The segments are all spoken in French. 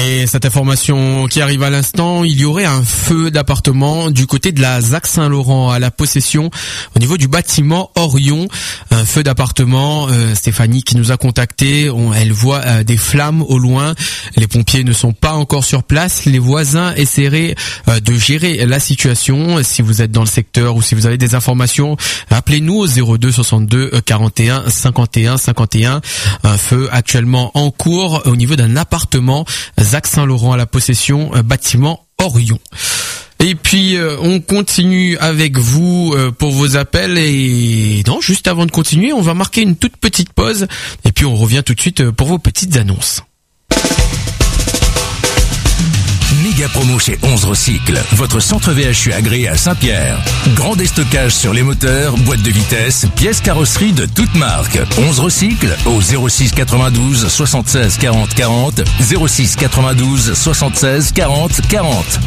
Et cette information qui arrive à l'instant, il y aurait un feu d'appartement du côté de la ZAC Saint-Laurent à la Possession au niveau du bâtiment Orion. Un feu d'appartement, Stéphanie qui nous a contacté, elle voit des flammes au loin. Les pompiers ne sont pas encore sur place. Les voisins essaieraient de gérer la situation. Si vous êtes dans le secteur ou si vous avez des informations, appelez-nous au 02 62 41 51 51. Un feu actuellement en cours au niveau d'un appartement ZAC Saint-Laurent à la Possession, bâtiment Orion. Et puis on continue avec vous pour vos appels et non, juste avant de continuer, on va marquer une toute petite pause et puis on revient tout de suite pour vos petites annonces. Méga promo chez 11 Recycle, votre centre VHU agréé à Saint-Pierre. Grand déstockage sur les moteurs, boîtes de vitesse, pièces carrosserie de toutes marques. 11 Recycle au 06 92 76 40 40, 06 92 76 40 40.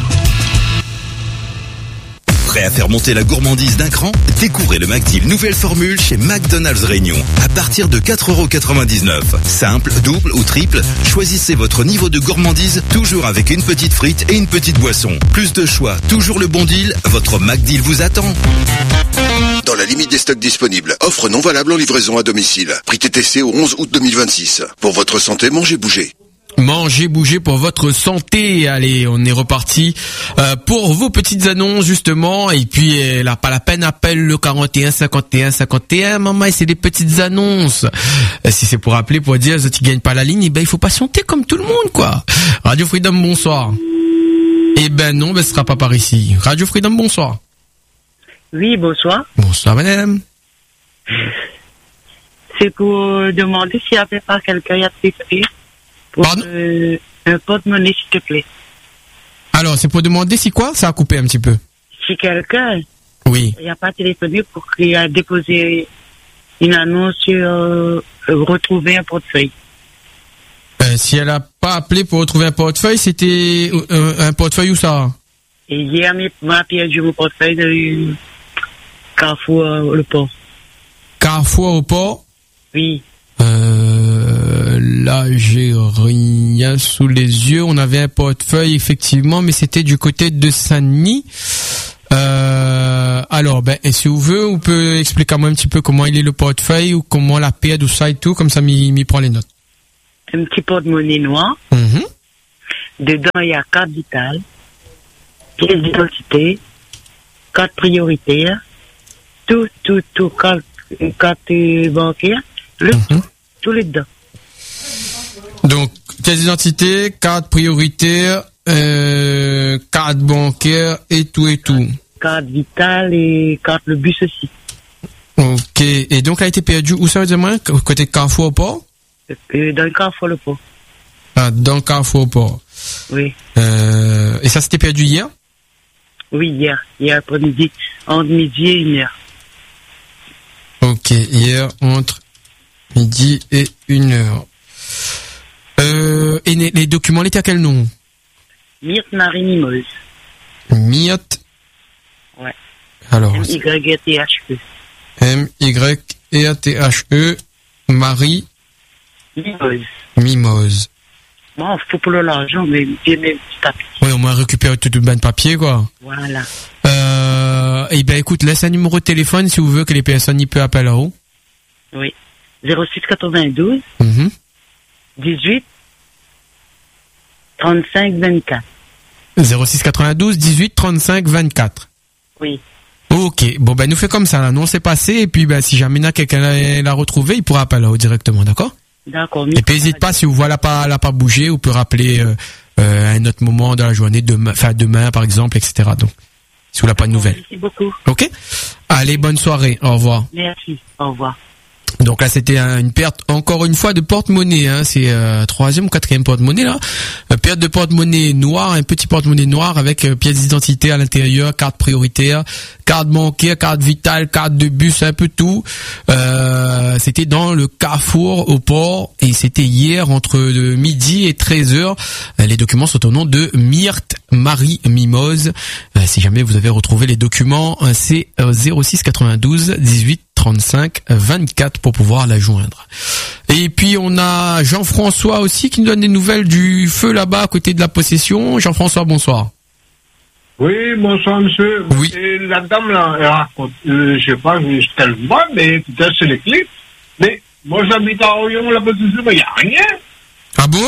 Prêt à faire monter la gourmandise d'un cran? Découvrez le McDeal nouvelle formule chez McDonald's Réunion à partir de 4,99 €. Simple, double ou triple, choisissez votre niveau de gourmandise toujours avec une petite frite et une petite boisson. Plus de choix, toujours le bon deal, votre McDeal vous attend. Dans la limite des stocks disponibles. Offre non valable en livraison à domicile. Prix TTC au 11 août 2026. Pour votre santé, mangez, bougez. Mangez, bougez pour votre santé. Allez, on est reparti pour vos petites annonces justement. Et puis là, pas la peine, appelle le 41 51 51. Maman, c'est des petites annonces. Si c'est pour appeler pour dire tu gagnes pas la ligne, eh ben il faut patienter comme tout le monde quoi. Radio Freedom, bonsoir. Eh ben non, ce sera pas par ici. Radio Freedom, bonsoir. Oui, bonsoir. Bonsoir madame. C'est pour demander s'il n'y avait pas quelqu'un y a fait pour un porte-monnaie, s'il te plaît. Alors, c'est pour demander si quoi? Ça a coupé un petit peu. Si quelqu'un oui. Il n'y a pas téléphoné pour qu'il a déposé une annonce sur retrouver un portefeuille. Si elle a pas appelé pour retrouver un portefeuille, c'était un portefeuille où ça? Et hier, m'a perdu mon portefeuille de Carrefour le port. Carrefour au port? Oui. Là, j'ai rien sous les yeux. On avait un portefeuille, effectivement, mais c'était du côté de Saint-Denis. Alors, si vous voulez, on peut expliquer à moi un petit peu comment il est le portefeuille ou comment la paire, tout ça et tout, comme ça, m'y prend les notes. Un petit porte-monnaie noir. Mm-hmm. Dedans, il y a carte vitale, pièce d'identité, carte prioritaire, tout, carte bancaire, tout les dedans. Donc, pièce d'identité, carte prioritaire, carte bancaire et tout. Carte vitale et carte le bus aussi. Ok. Et donc, elle a été perdue où ça veut dire moi? Côté Carrefour au port? Dans le Carrefour le port. Ah, dans le Carrefour au port. Oui. Et ça s'était perdu hier? Oui, hier après-midi, entre midi et 1h. Ok, hier entre midi et 1h. Et les documents, étaient à quel nom? Myrthe Marie Mimose. Myrthe. Ouais. Alors. M-Y-T-H-E. M-Y-T-H-E. Marie. Mimose. Bon, faut pour l'argent, mais bien mes petits papiers. Oui, au moins récupérer tout le de papier, quoi. Voilà. Eh ben, écoute, laisse un numéro de téléphone si vous voulez que les personnes y peuvent appeler là-haut. Oui. 06 92 18 35 24. 06 92 18 35 24. Oui. Ok. Bon, nous fait comme ça, là. Nous, on s'est passé, et puis, si jamais quelqu'un l'a retrouvé, il pourra appeler là-haut directement, d'accord? D'accord. Et puis, n'hésite pas, si vous voyez elle a pas bougé, vous pouvez rappeler, à un autre moment dans la journée, demain, par exemple, etc. Donc, si vous n'avez pas de nouvelles. Merci beaucoup. Ok? Allez, bonne soirée. Au revoir. Merci. Au revoir. Donc là, c'était une perte, encore une fois, de porte-monnaie. C'est troisième ou quatrième porte-monnaie, là. Perte de porte-monnaie noir, un petit porte-monnaie noir avec pièce d'identité à l'intérieur, carte prioritaire, carte bancaire, carte vitale, carte de bus, un peu tout. C'était dans le Carrefour au port et c'était hier entre midi et 13h. Les documents sont au nom de Myrthe Marie Mimose. Si jamais vous avez retrouvé les documents, c'est 06 92 18 35 24 pour pouvoir la joindre. Et puis on a Jean-François aussi qui nous donne des nouvelles du feu là-bas à côté de la possession. Jean-François, bonsoir. Oui, bonsoir monsieur. Oui. Et la dame là, elle raconte, je sais pas ce qu'elle voit, mais peut-être c'est les clips. Mais moi j'habite à Orion, la petite mais il n'y a rien. Ah bon?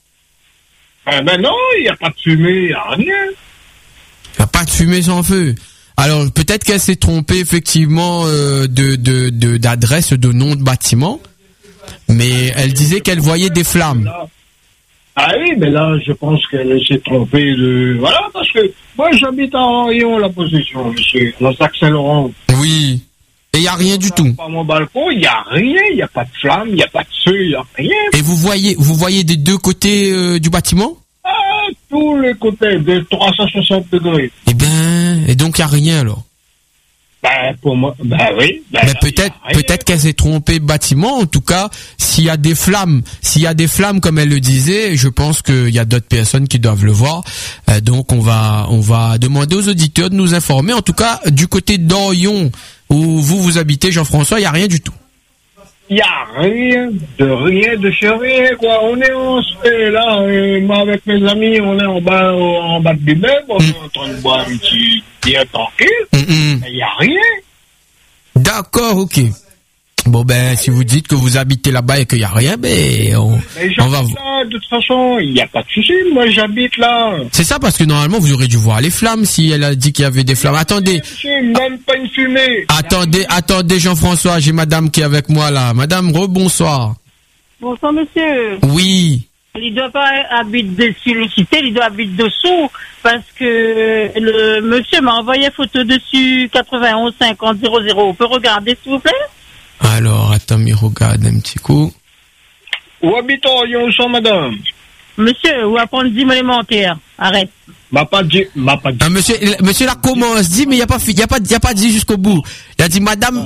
Ben non, il n'y a pas de fumée, il n'y a rien. Il n'y a pas de fumée sans feu. Alors peut-être qu'elle s'est trompée effectivement d'adresse, de nom de bâtiment, mais elle disait qu'elle voyait des flammes. Ah oui, mais là je pense qu'elle s'est trompée de... Voilà, parce que moi j'habite à Orion, la possession, monsieur, dans Saint-Laurent. Oui. Et il n'y a rien du tout. Par mon balcon, il n'y a rien, il n'y a pas de flamme, il n'y a pas de feu, il n'y a rien. Et vous voyez des deux côtés du bâtiment? Ah, tous les côtés, de 360 degrés. Eh ben, et donc il n'y a rien alors? Ben, pour moi, ben oui. Ben, Mais peut-être qu'elle s'est trompée de bâtiment. En tout cas, s'il y a des flammes comme elle le disait, je pense qu'il y a d'autres personnes qui doivent le voir. Donc on va demander aux auditeurs de nous informer. En tout cas, du côté d'Orion, où vous habitez, Jean-François, il n'y a rien du tout. Il n'y a rien, de chez rien, quoi. On est là, moi avec mes amis, on est en bas de l'immeuble, on est en train de boire un petit bien tranquille, mais il n'y a rien. D'accord, ok. Bon ben, si vous dites que vous habitez là-bas et qu'il n'y a rien, ben on va... Là, de toute façon, il n'y a pas de souci, moi j'habite là. C'est ça, parce que normalement vous aurez dû voir les flammes si elle a dit qu'il y avait des flammes. Attendez. Même pas une fumée. Attendez Jean-François, j'ai madame qui est avec moi là. Madame, rebonsoir. Bonsoir, monsieur. Oui. Il doit pas habiter sur le site, il doit habiter dessous, parce que le monsieur m'a envoyé photo dessus 91 50 00. On peut regarder, s'il vous plaît? Alors, attends, mais regarde un petit coup. Où habite Orion, ça, madame? Monsieur, où apprendre 10 élémentaires? Arrête. M'a pas dit. Ah, monsieur là commence, dit, mais il y a pas dit jusqu'au bout. Il a dit, madame,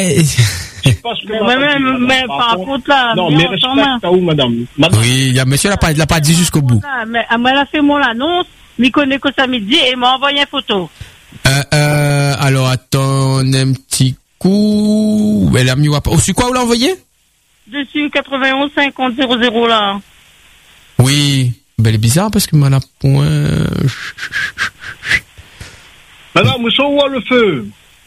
mais par contre là, non, mais respecte à où, madame? Oui, monsieur l'a pas dit jusqu'au bout. Mais elle a fait mon annonce, m'y connaît que samedi et m'a envoyé une photo. Alors, attends, un petit coup. Elle a mis sur quoi vous l'a envoyé? Dessus 91 50 00 là. Oui. Ben, elle est bizarre parce que m'a la point. Madame, où sont le feu?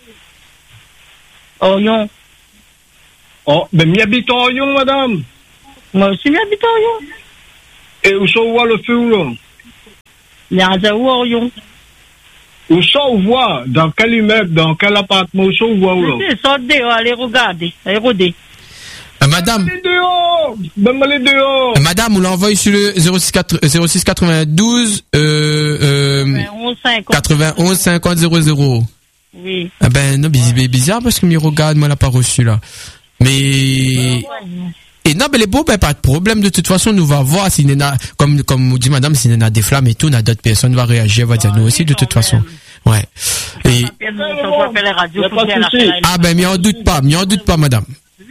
Orion. Oh, mais m'y habite Orion, madame. Moi aussi m'y habite Orion. Et où sont le feu, là? Il y a un Orion. Où sont voit? Dans quel immeuble? Dans quel appartement? Où sont voit, là? Monsieur, sortez dehors, allez regarder, allez rôder. Madame. Allez dehors! Donne-moi les dehors! Madame, on l'envoie sur le 06 92 91 50 00. Oui. Ah ben non, bizarre parce que me regarde, moi l'a pas reçu là. Mais et non, mais les beaux, ben pas de problème. De toute façon, nous va voir si Nena, comme vous dit madame, si Nena a des flammes et tout, on a d'autres personnes va réagir, va dire nous aussi de toute façon. Ouais. Et ah ben m'y en doute pas, madame.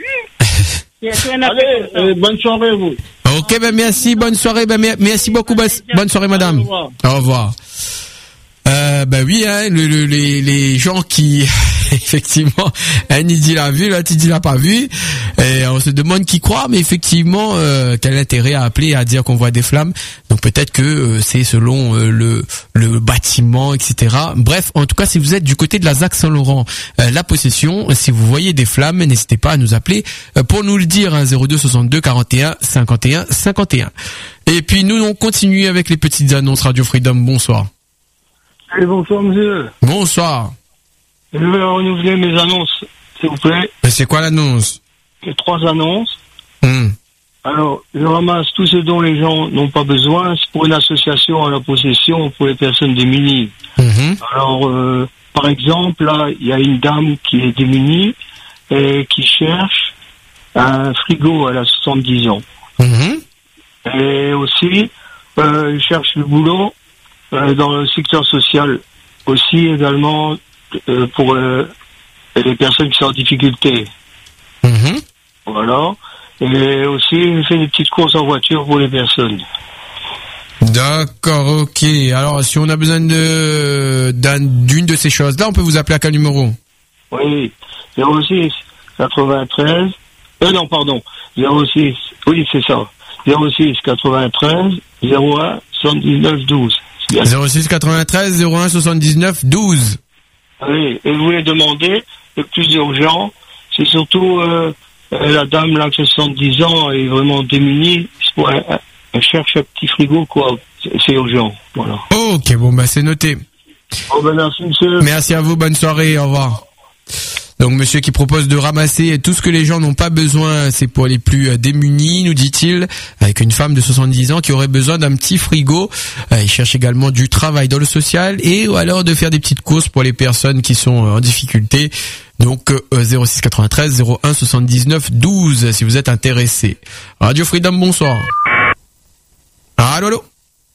Allez, bonne soirée vous. Ok, ben merci, bonne soirée, ben merci beaucoup, bonne soirée madame. Au revoir. Ben oui, hein, les gens qui effectivement, Nidi l'a vu, là Tidi l'a pas vu, et on se demande qui croit, mais effectivement, quel intérêt à appeler à dire qu'on voit des flammes. Donc peut-être que c'est selon le bâtiment, etc. Bref, en tout cas, si vous êtes du côté de la ZAC Saint-Laurent, la possession, si vous voyez des flammes, n'hésitez pas à nous appeler pour nous le dire, hein, 02 62 41 51 51. Et puis nous, on continue avec les petites annonces Radio Freedom. Bonsoir. Et bonsoir, monsieur. Bonsoir. Je vais renouveler mes annonces, s'il vous plaît. Mais c'est quoi l'annonce? J'ai 3 annonces. Alors, je ramasse tout ce dont les gens n'ont pas besoin. C'est pour une association à la possession pour les personnes démunies. Alors, par exemple, là, il y a une dame qui est démunie et qui cherche un frigo. Elle a 70 ans. Et aussi, elle cherche du boulot dans le secteur social. Aussi, également, pour les personnes qui sont en difficulté. Voilà. Et aussi, je fais des petites courses en voiture pour les personnes. D'accord, ok. Alors, si on a besoin d'une de ces choses-là, on peut vous appeler à quel numéro? Oui. 06 93. Non, pardon. 06. Oui, c'est ça. 06 93 01 79 12. 06 93 01 79 12. Oui, et vous voulez demander, le plus urgent, c'est surtout la dame là qui a 70 ans est vraiment démunie. Elle cherche un petit frigo, quoi. C'est urgent, voilà. Ok, bon, bah c'est noté. Oh, ben merci, monsieur. Merci à vous, bonne soirée, au revoir. Donc monsieur qui propose de ramasser tout ce que les gens n'ont pas besoin, c'est pour les plus démunis, nous dit-il, avec une femme de 70 ans qui aurait besoin d'un petit frigo. Il cherche également du travail dans le social et ou alors de faire des petites courses pour les personnes qui sont en difficulté. Donc 06 93 01 79 12 si vous êtes intéressé. Radio Freedom, bonsoir. Allô, allô.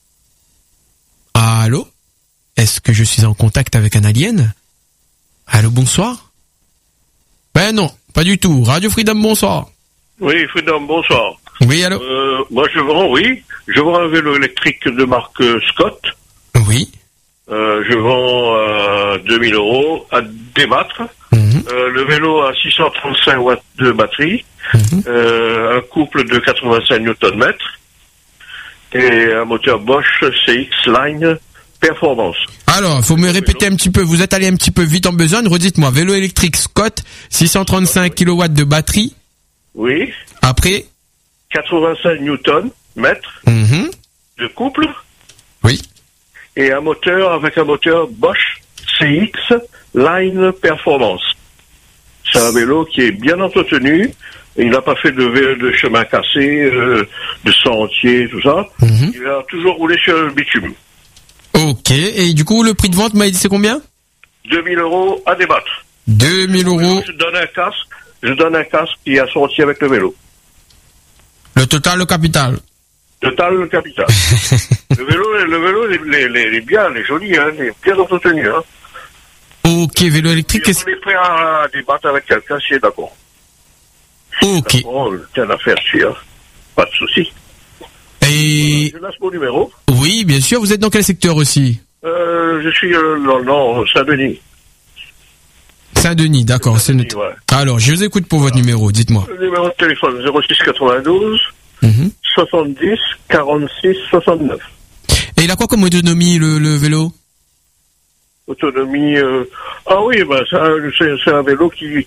Allô. Est-ce que je suis en contact avec un alien? Allô, bonsoir. Ben non, pas du tout. Radio Freedom, bonsoir. Oui, Freedom, bonsoir. Oui, allô. Moi, je vends un vélo électrique de marque Scott. Oui. Je vends 2000 € à débattre. Le vélo a 635 watts de batterie, un couple de 85 Nm et un moteur Bosch CX Line Performance. Alors, faut me répéter un petit peu, vous êtes allé un petit peu vite en besogne, redites-moi, vélo électrique Scott, 635 kW de batterie. Oui. Après 85 Nm de couple. Oui. Et un moteur avec un moteur Bosch CX Line Performance. C'est un vélo qui est bien entretenu. Il n'a pas fait de chemin cassé, de sentier, tout ça. Il a toujours roulé sur le bitume. Ok. Et du coup, le prix de vente, m'a dit c'est combien? 2000 € à débattre. 2000 €. Je donne un casque qui est assorti avec le vélo. Le total, le capital. Total, le capital. le vélo, il est bien, il est joli, hein, il est bien entretenu, hein. Ok, vélo électrique. On est prêt à débattre avec quelqu'un si il est d'accord. Ok. Bon, c'est une affaire sûre. Pas de souci. Et... Je laisse mon numéro. Oui, bien sûr. Vous êtes dans quel secteur aussi? Je suis dans Saint-Denis. Saint-Denis, d'accord. C'est notre... ouais. Alors, je vous écoute pour votre numéro, dites-moi. Le numéro de téléphone 06 92 70 46 69. Et il a quoi comme autonomie, le vélo? Autonomie... Ah oui, bah, c'est un vélo qui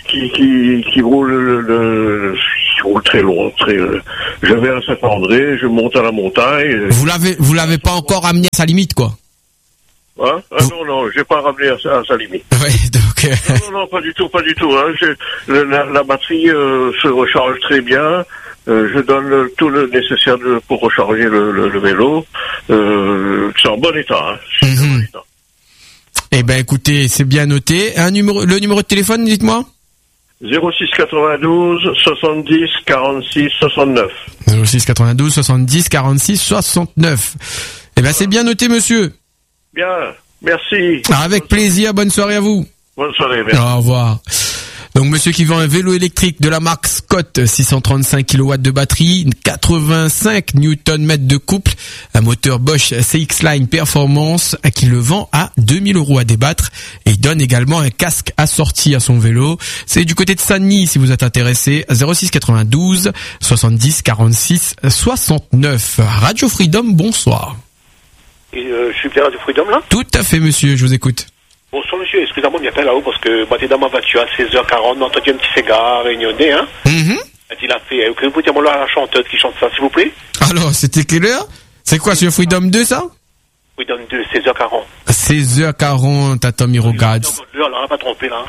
roule, qui roule très loin. Je vais à Saint-André, je monte à la montagne. Vous l'avez pas encore amené à sa limite, quoi? Hein? Ah non, j'ai pas ramené à sa limite. Ouais, donc... Non, pas du tout. Hein. La batterie se recharge très bien. Je donne tout le nécessaire pour recharger le vélo. C'est en bon état. Hein. C'est en bon état. Eh ben, écoutez, c'est bien noté. Le numéro de téléphone, dites-moi. 06 92 70 46 69. 06 92 70 46 69. Eh ben, c'est bien noté, monsieur. Bien, merci. Avec plaisir, bonne soirée à vous. Bonne soirée, merci. Au revoir. Donc monsieur qui vend un vélo électrique de la marque Scott, 635 kW de batterie, 85 Nm de couple, un moteur Bosch CX Line Performance qui le vend à 2000 € à débattre et il donne également un casque assorti à son vélo. C'est du côté de Saint-Denis si vous êtes intéressé, 06 92 70 46 69. Radio Freedom, bonsoir. Je suis bien Radio Freedom là? Tout à fait monsieur, je vous écoute. Bonsoir monsieur, excusez-moi, je m'appelle là-haut parce que j'étais dans ma voiture à 16h40, on a entendu un petit cigare réunionnais, hein. Il a fait, vous dire la chanteuse qui chante ça, s'il vous plaît? Alors, c'était quelle heure? C'est quoi, sur Freedom 2, ça? Freedom 2, 16h40. 16h40, attends, me regarde. L'heure, là, on n'a pas trompé, là.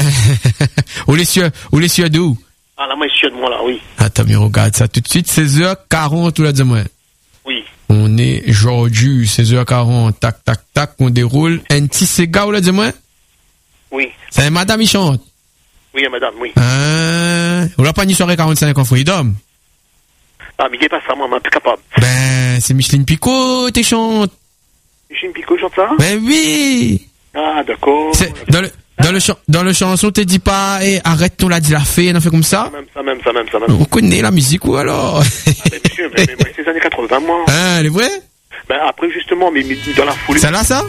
Où les cieux d'où? Ah, là, moi, je suis de moi, là, oui. Attends, me regarde ça tout de suite, 16h40, tout là, dis-moi. Oui. On est aujourd'hui, 16h40, tac, on déroule. Un petit cigare, là, dis-moi? Oui. C'est madame, il chante? Oui, madame, oui. On l'a pas une soirée 45 en Freedom? Ah, mais il n'est pas ça, moi, je suis plus capable. Ben, c'est Micheline Picot, t'es chante. Micheline Picot chante ça? Ben oui! Ah, d'accord. Dans le chanson, t'es dit pas, arrête, on l'a dit la fée, on a fait comme ça? Ça même. On connaît la musique ou alors? Ah, ben, monsieur, mais c'est les années 80, moi. Elle est vraie? Ben, après, justement, mais dans la foulée. Ça là, ça?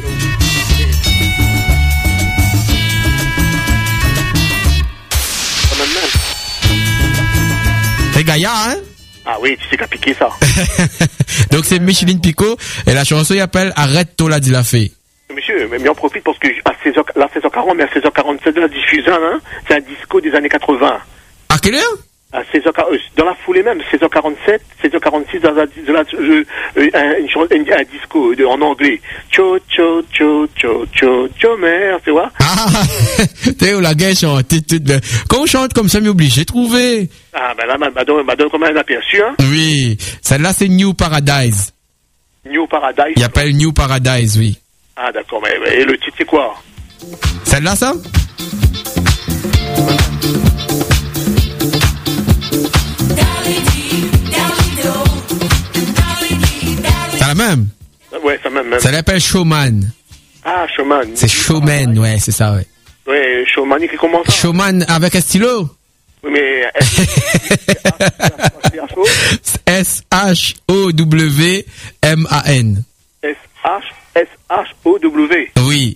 C'est Gaïa, hein? Ah oui, tu sais qu'à piquer ça. Donc c'est Micheline Picot, et la chanson, il appelle Arrête Tola dit la fée. Monsieur, mais on profite parce que à 16h40, mais à 16h47 de la diffusion, hein, c'est un disco des années 80. À quelle heure? À 16h, dans la foulée même, 16h47, 16h46, un disco en anglais. Cho, mère, tu vois? Ah, t'es où la gueule chante? Quand on chante comme ça, m'est obligé de trouver. Ah, ben là, madame, comme un aperçu, hein? Oui, celle-là, c'est New Paradise. New Paradise? Il appelle New Paradise, oui. Ah, d'accord, mais et le titre, c'est quoi? Celle-là, ça? C'est la même? Ouais, c'est la même. Ça l'appelle Showman. Ah, Showman. C'est Showman, ouais, c'est ça, ouais. Ouais, Showman, qui commence. Showman avec un stylo? Oui, mais. S-H-O-W-M-A-N. S-H-O-W. Oui.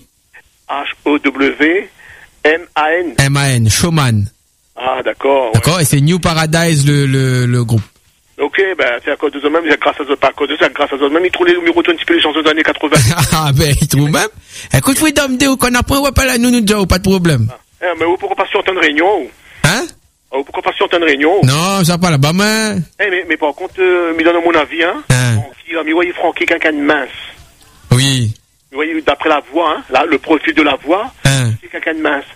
H-O-W-M-A-N. M-A-N, Showman. Ah, d'accord. D'accord, ouais. Et c'est New Paradise le groupe. Ok, ben, c'est à cause de ça même, c'est grâce à ça, pas à cause de ça, grâce à ça même, il trouve les numéros un petit peu les chansons des années 80. Ah, ben, il trouve même. Écoute, Freedom Day, qu'on apprend, ouais, pas la nous, pas de problème. Ah, mais pourquoi pas sur une réunion? Hein? Pourquoi pas sur une réunion? Non, ça pas là-bas, mais. Mais par contre, me donne mon avis, hein. Mais voyez, Francky, quelqu'un de mince. Oui. Vous voyez, d'après la voix, hein, là, le profil de la voix, c'est quelqu'un de mince.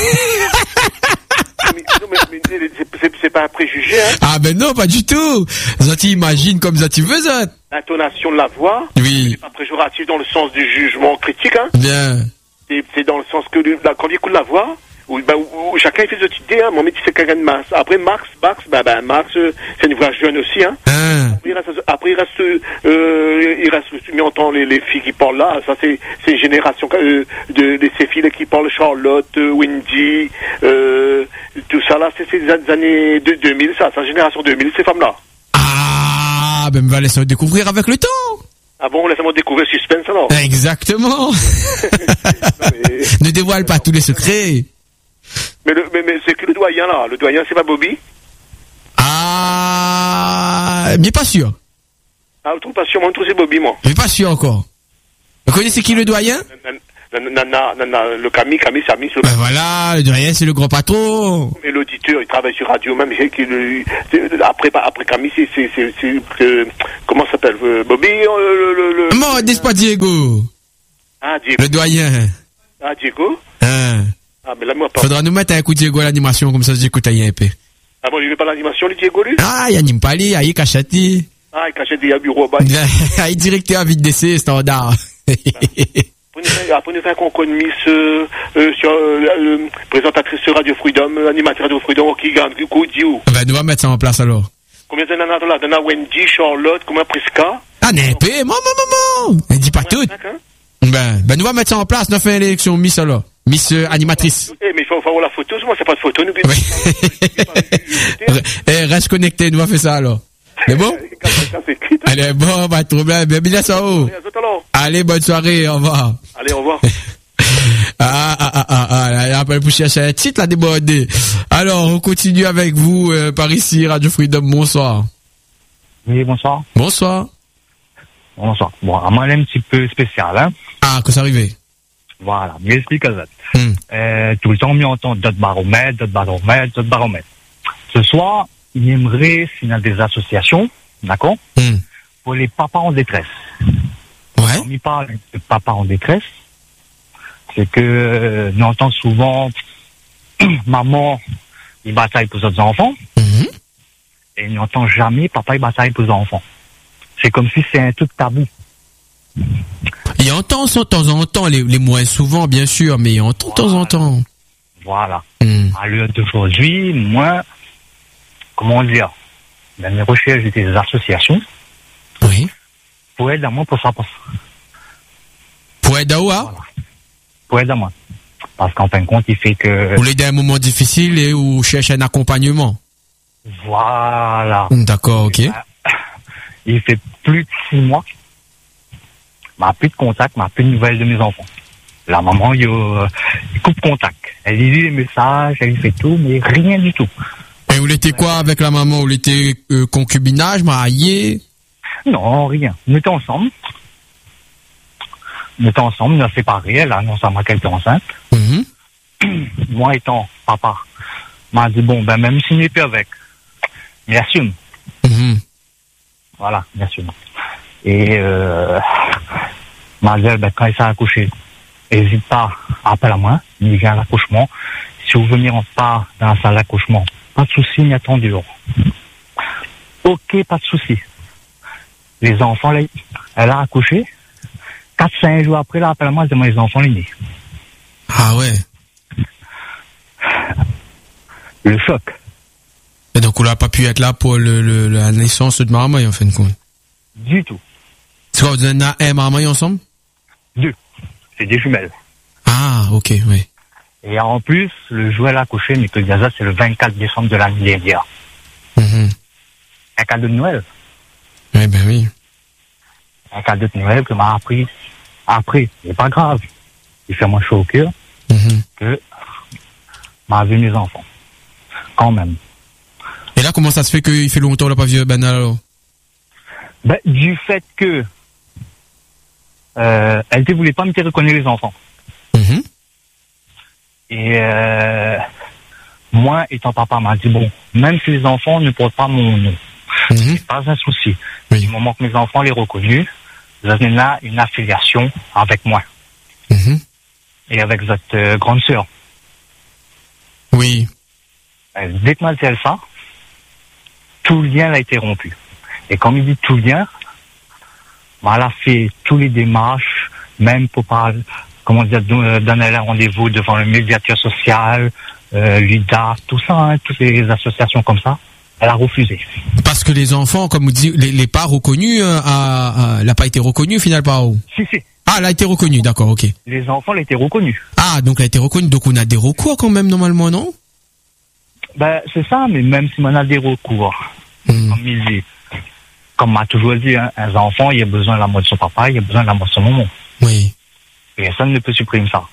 mais c'est pas un préjugé, hein. Ah, ben non, pas du tout. Ça, tu imagines comme ça, tu veux, ça. L'intonation de la voix. Oui. C'est pas préjoratif dans le sens du jugement critique, hein. Bien. C'est dans le sens que, quand il écoute la voix, où chacun fait cette idée, hein. Mon métier, c'est quelqu'un de mince. Après, Max, c'est une voix jeune aussi, hein. Après, il reste, mais on entend les filles qui parlent là, ça, c'est une génération, de ces filles qui parlent, Charlotte, Wendy, tout ça là, c'est ces années 2000, ça, c'est la génération 2000, ces femmes-là. Ah, ben, va laisser découvrir avec le temps. Ah bon, laissez-moi découvrir suspense alors. Exactement. Ne dévoile pas tous les secrets. Mais c'est que le doyen là, le doyen c'est pas Bobby? Ah, mais pas sûr. Ah, je trouve pas sûr, moi je trouve c'est Bobby moi. Mais pas sûr encore. Vous connaissez qui le doyen? Le Camille, c'est Ami. Ben voilà, le doyen c'est le grand patron. Mais l'auditeur, il travaille sur radio même, après Camille, c'est comment ça s'appelle? Bobby, Non, dis pas Diego. Ah, Diego. Le doyen. Ah, Diego? Ah, mais là, moi, pas. Faudra nous mettre un coup de Diego à l'animation, comme ça, j'écoute à peu. Ah bon, il veut pas l'animation, le Diego, lui? Ah, il anime pas lui, il cachette. Ah, il cachette des bureaux, bah. Il est directeur à vide d'essai, standard. Après, nous faisons qu'on connaît Miss, présentatrice sur Radio Freedom, animatrice Radio Freedom, qui gagne, du coup, dit où? Ben, nous va mettre ça en place, alors. Combien de nanas là? Dana Wendy, Charlotte, combien Prisca? Ah, n'épée, maman. Elle dit pas tout. Ben, nous va mettre ça en place, nous fait l'élection Miss, alors. Miss animatrice. Mais il faut avoir la photo, moi, c'est pas de photo, nous. Reste connecté, nous va faire ça, alors. C'est bon? Allez, bon, pas de problème. Bienvenue à ça. Allez, bonne soirée, au revoir. Allez, au revoir. Après, pour chercher un titre, là, débordé. Alors, on continue avec vous, par ici, Radio Freedom, bonsoir. Oui, bonsoir. Bonsoir. Bonsoir. Bon, à moi, elle est un petit peu spécial, hein. Ah, que ça arrivait. Voilà, m'explique ça. Tout le temps, on entend d'autres baromètres. Ce soir, il aimerait signer des associations, d'accord, pour les papas en détresse. Ouais. Quand il parle de papas en détresse, c'est que nous entendons souvent maman, il bataille pour ses enfants, et il n'entend jamais papa, il bataille pour ses enfants. C'est comme si c'est un truc tabou. Il entend de temps en temps, les moins souvent, bien sûr, mais il entend de temps en temps. Voilà. À l'heure d'aujourd'hui, moi, comment dire, dans mes recherches, j'ai des associations. Oui. Pour aider à moi, pour ça passe. Pour aider à moi? Voilà. Pour aider à moi. Parce qu'en fin de compte, il fait que... Pour l'aider à un moment difficile et où cherche un accompagnement. Voilà. D'accord, ok. Il fait plus de 6 mois. M'a plus de contact, m'a plus de nouvelles de mes enfants. La maman, il coupe contact. Elle lit les messages, elle fait tout, mais rien du tout. Et vous l'étiez quoi avec la maman? Vous l'étiez concubinage, marié? Non, rien. Nous étions ensemble. Nous étions ensemble, nous a séparés. Elle a annoncé à moi qu'elle était enceinte. Moi, étant papa, m'a dit, bon, ben, même s'il n'est plus avec, il assume. Voilà, il assume. Et, m'a dit, ben, quand il s'est accouché, n'hésite pas, appelle-moi, il vient à l'accouchement. Si vous venez en part dans la salle d'accouchement, pas de souci, il y a ton dehors. Ok, pas de souci. Les enfants, là, elle a accouché. 4-5 jours après, là, appelle-moi, c'est moi, les enfants, les nés. Ah ouais. Le choc. Et donc, on n'a pas pu être là pour la naissance de Marmaille, en fin de compte. Du tout. C'est quoi, vous avez un Marmaille ensemble? 2. C'est des jumelles. Ah, ok, oui. Et en plus, le jour où elle a accouché, Nicole Gaza, c'est le 24 décembre de l'année dernière. Un cadeau de Noël. Oui, ben oui. Un cadeau de Noël que m'a appris après. C'est pas grave. Il fait moins chaud au cœur que m'a vu mes enfants. Quand même. Et là, comment ça se fait qu'il fait longtemps la pas vu Ben alors? Ben, du fait que elle ne voulait pas me faire reconnaître les enfants. Et moi, étant papa, m'a dit, bon, même si les enfants ne portent pas mon nom, c'est pas un souci. Du moment que mes enfants les reconnus, vous avez là une affiliation avec moi. Et avec votre grande sœur. Oui. Dès que m'a dit ça, tout lien a été rompu. Et comme il dit tout lien, elle a fait tous les démarches, même pour parler, comment dire, donner un rendez-vous devant le médiateur social, l'UDA, tout ça, hein, toutes les associations comme ça, elle a refusé. Parce que les enfants, comme vous dites, les pas reconnus, elle n'a pas été reconnue au final par où? Si. Ah, elle a été reconnue, d'accord, ok. Les enfants, elle a été reconnue. Ah, donc elle a été reconnue, donc on a des recours quand même normalement, non? Ben, c'est ça, mais même si on a des recours, comme il dit, comme m'a toujours dit, hein, un enfant, il a besoin de la mort de son papa, il a besoin de la mort de son maman. Oui. Et personne ne peut supprimer ça.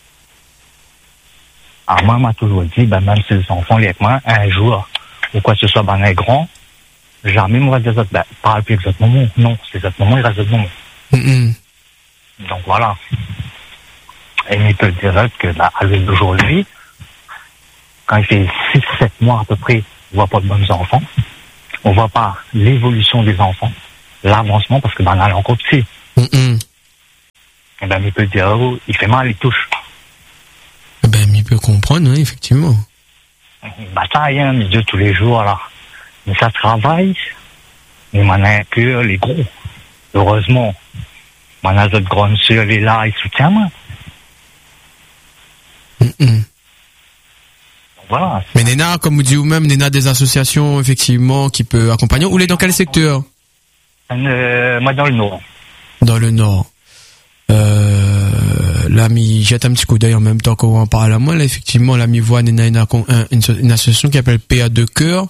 Alors moi, m'a toujours dit, ben, même si les enfants, les avec moi, un jour, ou quoi que ce soit, ben, un grand, jamais moi, des autres, ben, parle plus avec votre maman. Non, c'est votre maman, il reste votre maman. Donc voilà. Et il peut dire que, ben, à l'heure d'aujourd'hui, quand il fait 6-7 mois à peu près, on voit pas de bons enfants. On voit pas l'évolution des enfants, l'avancement, parce que ben, elle est encore petit. Et ben, il peut dire, oh, il fait mal, il touche. Ben, il peut comprendre, oui, effectivement. Il bataille, hein, mes Dieu, tous les jours, là. Mais ça travaille. Mais on a un cœur, les gros. Heureusement, on a notre grande sœur, elle est là, il soutient moi. Voilà. Mais Néna, comme vous dites vous-même, Néna des associations, effectivement, qui peut accompagner. Vous êtes dans quel secteur? Moi, dans le Nord. Dans le Nord. L'ami jette un petit coup d'œil en même temps qu'on en parle à moi. Là, effectivement, l'ami voit Néna une association qui s'appelle PA2 Cœur.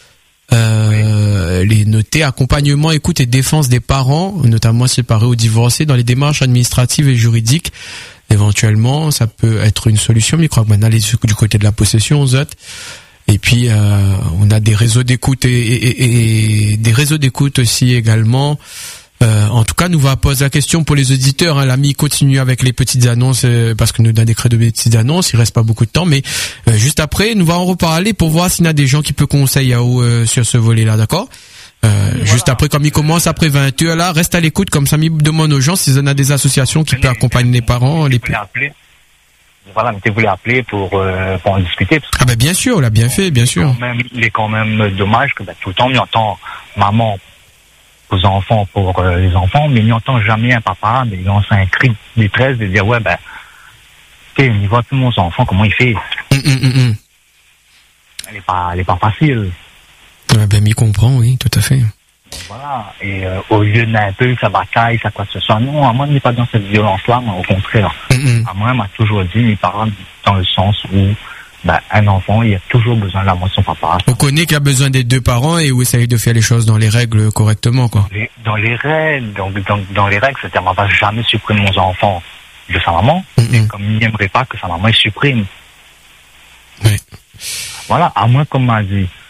Les notés accompagnement, écoute et défense des parents, notamment séparés ou divorcés dans les démarches administratives et juridiques. Éventuellement, ça peut être une solution, mais je crois que maintenant, les du côté de la possession, et puis on a des réseaux d'écoute et des réseaux d'écoute aussi également. En tout cas, nous va poser la question pour les auditeurs. Hein, l'ami continue avec les petites annonces parce que nous donne des crédits de petites annonces. Il reste pas beaucoup de temps, mais juste après, nous allons en reparler pour voir s'il y a des gens qui peuvent conseiller sur ce volet-là, d'accord? Voilà. Juste après, comme il commence après 20h, là, reste à l'écoute, comme ça, il demande aux gens s'ils en a des associations qui peuvent accompagner les parents. Voilà, mais tu voulais appeler pour en discuter. Parce que ben bien sûr, on l'a bien fait, bien sûr. Il est quand même dommage que tout le temps, on entend maman aux enfants pour les enfants, mais il n'entend jamais un papa, mais il lance un cri de détresse de dire, ouais, ben, il voit tous mes enfants, comment il fait. Elle est pas facile. Ben, il comprend, oui, tout à fait. Voilà. Et au lieu d'un peu que ça bataille, ça quoi que ce soit, non, moi, je n'ai pas dans cette violence-là, moi, au contraire. Moi, m'a toujours dit, mes parents, dans le sens où, ben, un enfant, il a toujours besoin de l'amour de son papa. On connaît qu'il a besoin des deux parents et où essayer de faire les choses dans les règles correctement, quoi. Dans les règles, dans les règles, c'est-à-dire, on va jamais supprimer mon enfant de sa maman, et comme il n'aimerait pas que sa maman il supprime. Oui. Voilà, à moins, comme m'a dit,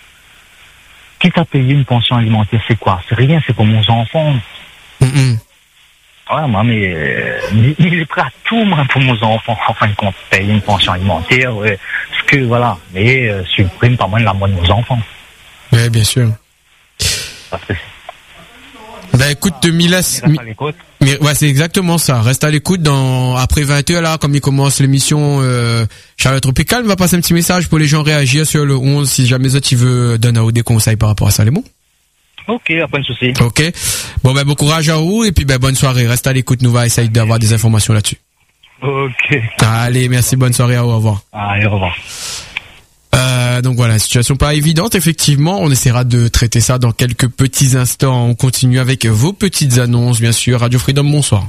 quitte à payer une pension alimentaire, c'est quoi? C'est rien, c'est pour mon enfant. Ouais, moi, mais il est prêt à tout, moi, pour mes enfants. En fin de compte, payer une pension alimentaire, parce que voilà, mais supprime pas mal la moitié de nos enfants. Oui, bien sûr. Parce que ben écoute, ouais, c'est exactement ça. Reste à l'écoute après 20h là, comme il commence l'émission Charlotte Tropicale, on va passer un petit message pour les gens réagir sur le 11 si jamais tu veux donner des conseils par rapport à ça, les mots. Ok, pas de souci. Ok. Bon ben bon courage à vous et puis ben bonne soirée. Reste à l'écoute, nous va essayer d'avoir des informations là-dessus. Ok. Allez, merci, bonne soirée à vous, au revoir. Allez, au revoir. Donc voilà, situation pas évidente, effectivement. On essaiera de traiter ça dans quelques petits instants. On continue avec vos petites annonces, bien sûr. Radio Freedom, bonsoir.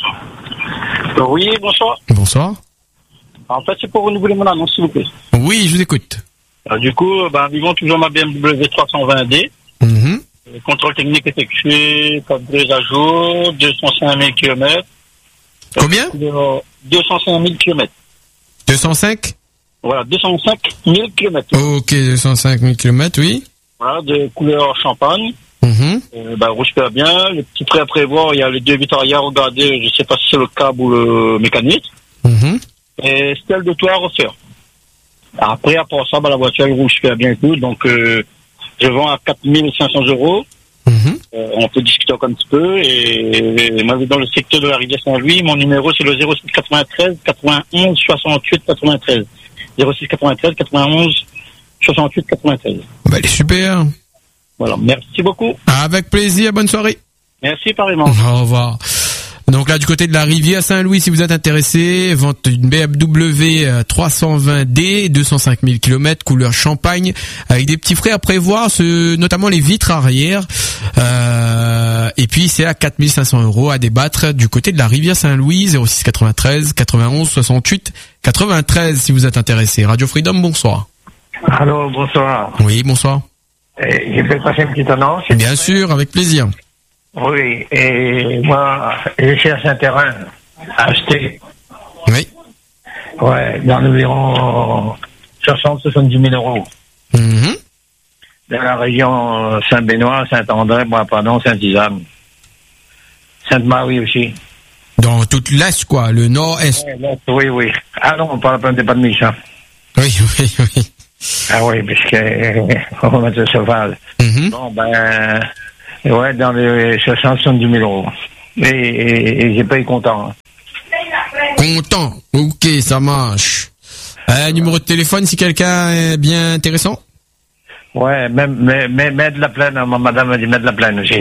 Oui, bonsoir. Bonsoir. En fait, c'est pour renouveler mon annonce, s'il vous plaît. Oui, je vous écoute. Du coup, vivons toujours ma BMW 320D. Le contrôle technique effectué, cabreuse à jour, 205 000 km. Combien? 205 000 km. 205? Voilà, 205 000 km. Ok, 205 000 km, oui. Voilà, de couleur champagne. Roule super bien. Le petit prêt à prévoir, il y a les deux vitres arrière, regardez, je sais pas si c'est le câble ou le mécanique. Et stèle de toit à refaire. Après, à part ça, la voiture, elle roule super bien et tout. Donc, je vends à 4 500 €. On peut discuter encore un petit peu. Et moi, dans le secteur de la rivière Saint-Louis, mon numéro, c'est le 06 93 91 68 93. 06 93 91 68 93. Bah, elle est super. Voilà, merci beaucoup. Avec plaisir, bonne soirée. Merci, pareillement. Au revoir. Donc là, du côté de la rivière Saint-Louis, si vous êtes intéressé, vente d'une BMW 320D, 205 000 km, couleur champagne, avec des petits frais à prévoir, notamment les vitres arrière. Et puis c'est à 4 500 € à débattre du côté de la rivière Saint-Louis, 06 93 91 68 93 si vous êtes intéressé. Radio Freedom, bonsoir. Allô, bonsoir. Oui, bonsoir. Je peux passer une petite annonce? Bien sûr, avec plaisir. Oui, et moi, je cherche un terrain à acheter. Oui. Ouais, dans environ 60-70 000 €. Dans la région Saint-Benoît, Saint-André, Saint-Isame. Sainte-Marie aussi. Dans toute l'Est, quoi, le Nord-Est. Oui, oui. Ah non, on parle pas de Méchant. Oui. Ah oui, puisque on va mettre le cheval. Bon, ouais, dans les 70 000 €. Et j'ai pas été content. Content? Ok, ça marche. Numéro de téléphone si quelqu'un est bien intéressant? Ouais, mais de la plaine, madame m'a dit mettre de la plaine aussi.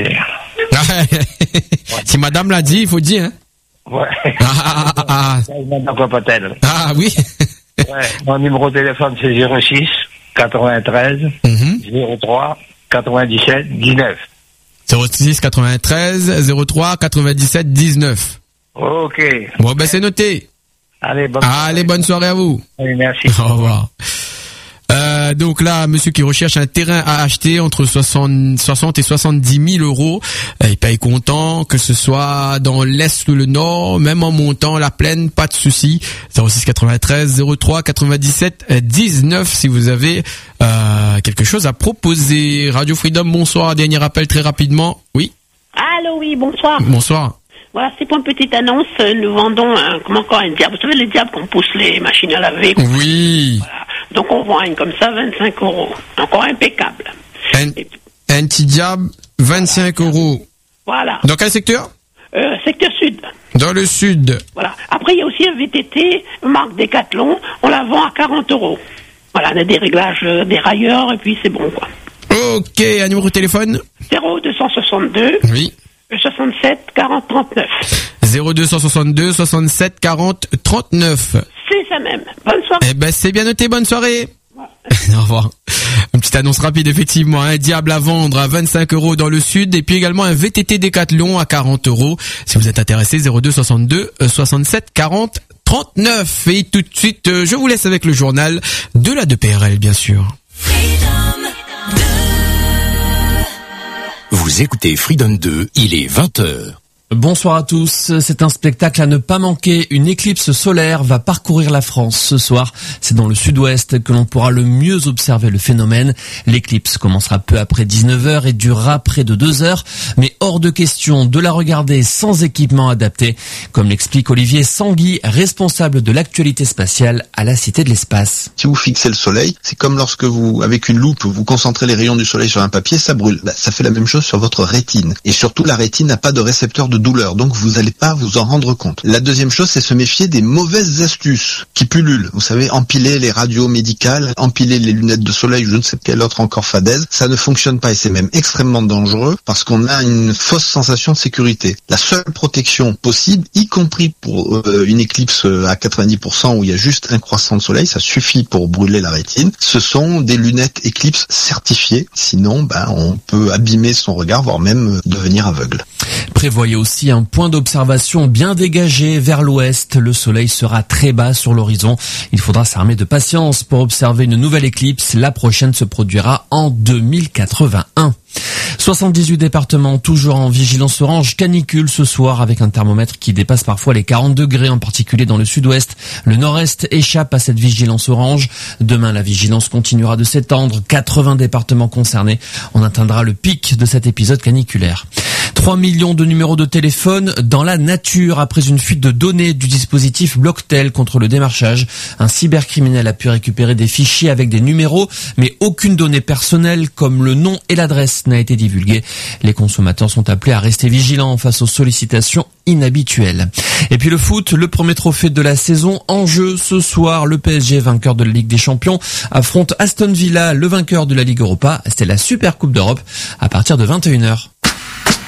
Si madame l'a dit, il faut dire, hein? Ouais. Quoi peut-être? Ah oui. Ouais, mon numéro de téléphone c'est 06 93 03 97 19. 06 93 03 97 19. Ok. Bon, ben c'est noté. Allez, bonne soirée à vous. Oui, merci. Au revoir. Donc là, monsieur qui recherche un terrain à acheter entre 60 et 70 000 €, il paye comptant, que ce soit dans l'Est ou le Nord, même en montant la plaine, pas de souci. 06 93 03 97 19 si vous avez quelque chose à proposer. Radio Freedom, bonsoir. Dernier appel très rapidement. Oui. Allô, oui, bonsoir. Bonsoir. Voilà, c'est pour une petite annonce. Nous vendons un diable. Vous savez, les diables qu'on pousse les machines à laver. Oui. Voilà. Donc, on vend une comme ça, 25 €. Encore impeccable. Un petit diable, 25 €. Voilà. Dans quel secteur? Secteur sud. Dans le sud. Voilà. Après, il y a aussi un VTT, marque Decathlon. On la vend à 40 €. Voilà, on a des réglages, des railleurs, et puis c'est bon, quoi. Ok, un numéro de téléphone? 0262. Oui. 67 40 39. 0262 67 40 39. C'est ça même. Bonne soirée. Eh ben c'est bien noté, bonne soirée. Au revoir. Une petite annonce rapide, effectivement. Un diable à vendre à 25 € dans le sud et puis également un VTT Décathlon à 40 €. Si vous êtes intéressé, 0262 67 40 39. Et tout de suite, je vous laisse avec le journal de la 2PRL, bien sûr. Vous écoutez Freedom 2, il est 20h. Bonsoir à tous. C'est un spectacle à ne pas manquer. Une éclipse solaire va parcourir la France ce soir. C'est dans le sud-ouest que l'on pourra le mieux observer le phénomène. L'éclipse commencera peu après 19h et durera près de 2 heures. Mais hors de question de la regarder sans équipement adapté, comme l'explique Olivier Sanguy, responsable de l'actualité spatiale à la Cité de l'Espace. Si vous fixez le soleil, c'est comme lorsque vous, avec une loupe, vous concentrez les rayons du soleil sur un papier, ça brûle. Ça fait la même chose sur votre rétine. Et surtout, la rétine n'a pas de récepteur de douleur, donc vous n'allez pas vous en rendre compte. La deuxième chose, c'est se méfier des mauvaises astuces qui pullulent. Vous savez, empiler les radios médicales, empiler les lunettes de soleil, je ne sais quelle autre encore fadaise, ça ne fonctionne pas et c'est même extrêmement dangereux parce qu'on a une fausse sensation de sécurité. La seule protection possible, y compris pour une éclipse à 90% où il y a juste un croissant de soleil, ça suffit pour brûler la rétine, ce sont des lunettes éclipse certifiées. Sinon, on peut abîmer son regard, voire même devenir aveugle. Prévoyez aussi un point d'observation bien dégagé vers l'ouest. Le soleil sera très bas sur l'horizon. Il faudra s'armer de patience pour observer une nouvelle éclipse. La prochaine se produira en 2081. 78 départements toujours en vigilance orange canicule ce soir avec un thermomètre qui dépasse parfois les 40 degrés, en particulier dans le sud-ouest. Le nord-est échappe à cette vigilance orange. Demain, la vigilance continuera de s'étendre. 80 départements concernés. On atteindra le pic de cet épisode caniculaire. 3 millions de numéros de téléphone dans la nature après une fuite de données du dispositif Blocktel contre le démarchage. Un cybercriminel a pu récupérer des fichiers avec des numéros, mais aucune donnée personnelle comme le nom et l'adresse n'a été divulguée. Les consommateurs sont appelés à rester vigilants face aux sollicitations inhabituelles. Et puis le foot, le premier trophée de la saison en jeu ce soir. Le PSG, vainqueur de la Ligue des Champions, affronte Aston Villa, le vainqueur de la Ligue Europa. C'est la Super Coupe d'Europe à partir de 21h.